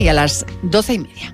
y a las 12:30.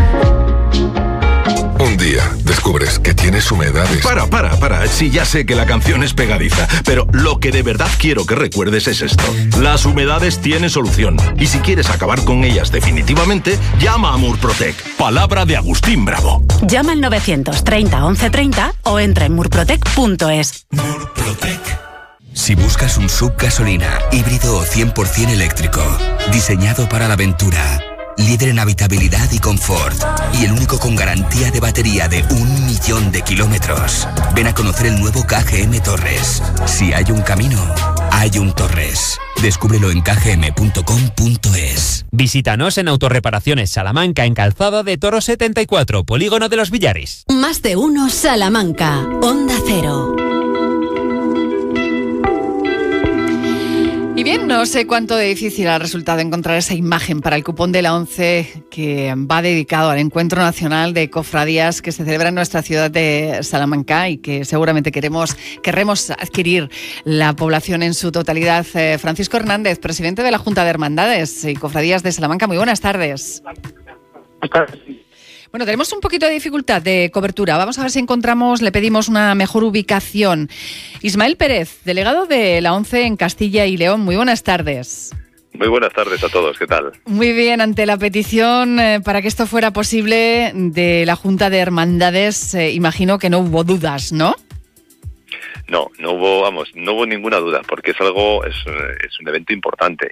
Un día descubres que tienes humedades. Para. Sí, ya sé que la canción es pegadiza, pero lo que de verdad quiero que recuerdes es esto. Las humedades tienen solución. Y si quieres acabar con ellas definitivamente, llama a Murprotec. Palabra de Agustín Bravo. Llama al 930 1130 o entra en murprotec.es. Murprotec. Si buscas un SUV gasolina, híbrido o 100% eléctrico, diseñado para la aventura, líder en habitabilidad y confort, y el único con garantía de batería de 1.000.000 de kilómetros. Ven a conocer el nuevo KGM Torres. Si hay un camino, hay un Torres. Descúbrelo en kgm.com.es. Visítanos en Autorreparaciones Salamanca, en Calzada de Toro 74, Polígono de los Villares. Más de uno Salamanca, Onda Cero. Y bien, no sé cuánto de difícil ha resultado encontrar esa imagen para el cupón de la ONCE que va dedicado al Encuentro Nacional de Cofradías que se celebra en nuestra ciudad de Salamanca y que seguramente querremos adquirir la población en su totalidad. Francisco Hernández, presidente de la Junta de Hermandades y Cofradías de Salamanca, muy buenas tardes. Bueno, tenemos un poquito de dificultad de cobertura. Vamos a ver si le pedimos una mejor ubicación. Ismael Pérez, delegado de la ONCE en Castilla y León, muy buenas tardes. Muy buenas tardes a todos, ¿qué tal? Muy bien, ante la petición para que esto fuera posible de la Junta de Hermandades, imagino que no hubo dudas, ¿no? No hubo ninguna duda, porque es un evento importante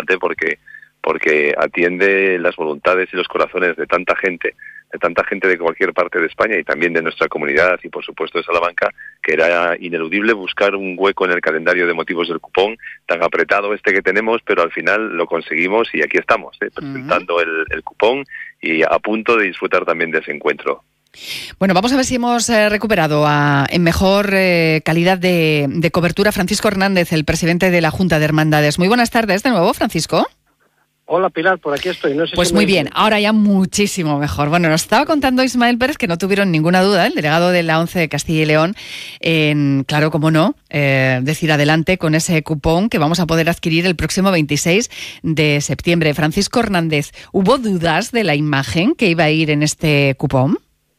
porque atiende las voluntades y los corazones de tanta gente de cualquier parte de España y también de nuestra comunidad y por supuesto de Salamanca, que era ineludible buscar un hueco en el calendario de motivos del cupón, tan apretado que tenemos, pero al final lo conseguimos y aquí estamos, presentando el cupón y a punto de disfrutar también de ese encuentro. Bueno, vamos a ver si hemos recuperado en mejor calidad de cobertura Francisco Hernández, el presidente de la Junta de Hermandades. Muy buenas tardes de nuevo, Francisco. Hola Pilar, por aquí estoy. No sé pues si muy bien, ahora ya muchísimo mejor. Bueno, nos estaba contando Ismael Pérez que no tuvieron ninguna duda, el delegado de la ONCE de Castilla y León, en, claro, cómo no, decir adelante con ese cupón que vamos a poder adquirir el próximo 26 de septiembre. Francisco Hernández, ¿hubo dudas de la imagen que iba a ir en este cupón?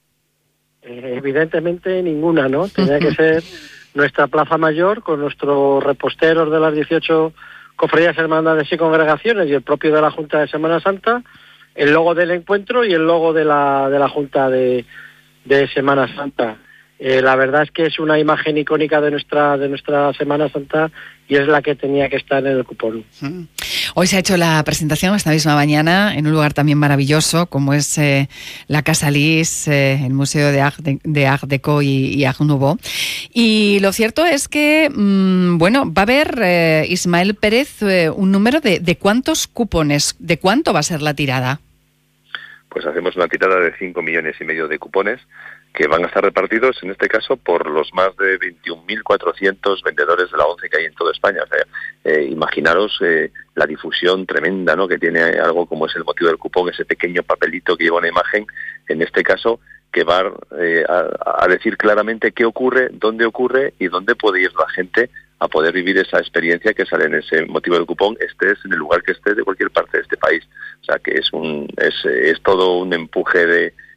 Evidentemente ninguna, ¿no? Tenía que ser nuestra Plaza Mayor con nuestros reposteros de las 18 cofradías, hermandades y congregaciones y el propio de la Junta de Semana Santa, el logo del encuentro y el logo de la Junta de Semana Santa. La verdad es que es una imagen icónica de nuestra Semana Santa y es la que tenía que estar en el cupón. Hoy se ha hecho la presentación esta misma mañana en un lugar también maravilloso como es la Casa Lis, el Museo de Art Deco y Art Nouveau. Y lo cierto es que, va a haber, Ismael Pérez, un número de cuántos cupones, de cuánto va a ser la tirada. Pues hacemos una tirada de 5,5 millones de cupones que van a estar repartidos, en este caso, por los más de 21.400 vendedores de la ONCE que hay en toda España. O sea, imaginaros la difusión tremenda, ¿no?, que tiene algo como es el motivo del cupón, ese pequeño papelito que lleva una imagen, en este caso, que va a decir claramente qué ocurre, dónde ocurre y dónde puede ir la gente a poder vivir esa experiencia que sale en ese motivo del cupón, estés en el lugar que estés de cualquier parte de este país. O sea, que es todo un empuje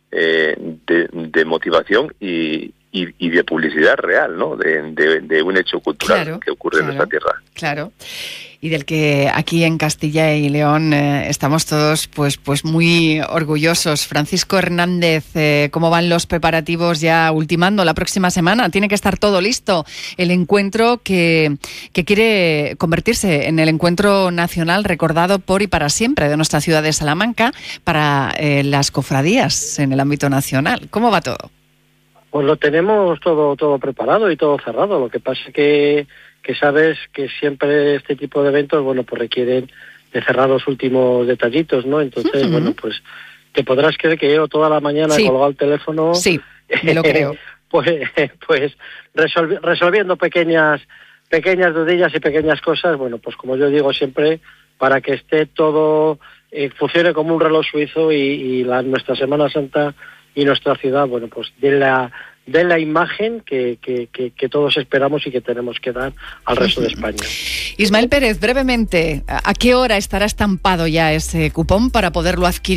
de motivación y de publicidad real, ¿no?, de un hecho cultural que ocurre en nuestra tierra. Claro. Y del que aquí en Castilla y León estamos todos pues muy orgullosos. Francisco Hernández, ¿cómo van los preparativos ya ultimando la próxima semana? Tiene que estar todo listo. El encuentro que quiere convertirse en el encuentro nacional recordado por y para siempre de nuestra ciudad de Salamanca para las cofradías en el ámbito nacional. ¿Cómo va todo? Pues lo tenemos todo preparado y todo cerrado. Lo que pasa es que sabes que siempre este tipo de eventos, pues requieren de cerrar los últimos detallitos, ¿no? Entonces, pues te podrás creer que llevo toda la mañana colgado el teléfono. Sí, me lo creo. pues resolviendo pequeñas dudillas y pequeñas cosas, pues como yo digo siempre, para que esté todo, funcione como un reloj suizo y nuestra Semana Santa y nuestra ciudad, pues den de la imagen que todos esperamos y que tenemos que dar al resto de España. Ismael Pérez, brevemente, ¿a qué hora estará estampado ya ese cupón para poderlo adquirir